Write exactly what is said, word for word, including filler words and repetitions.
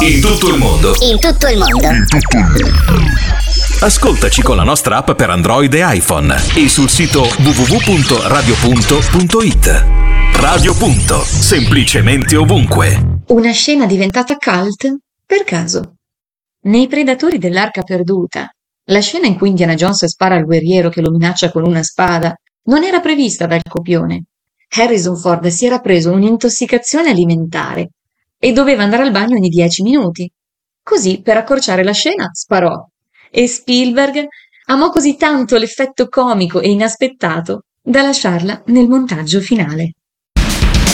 In tutto il mondo. In tutto il mondo. In tutto il mondo. Ascoltaci con la nostra app per Android e iPhone e sul sito w w w punto radio punto punto i t. Radio Punto, semplicemente ovunque. Una scena diventata cult per caso. Nei Predatori dell'Arca Perduta, la scena in cui Indiana Jones spara al guerriero che lo minaccia con una spada non era prevista dal copione. Harrison Ford si era preso un'intossicazione alimentare e doveva andare al bagno ogni dieci minuti. Così, per accorciare la scena, sparò. E Spielberg amò così tanto l'effetto comico e inaspettato da lasciarla nel montaggio finale.